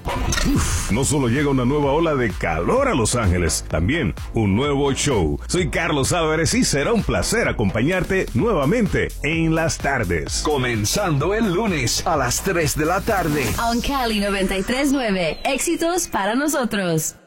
No solo llega una nueva ola de calor a Los Ángeles, también un nuevo show. Soy Carlos Álvarez y será un placer acompañarte nuevamente en las tardes. Comenzando el lunes a las 3 de la tarde. On Cali 93.9, éxitos para nosotros.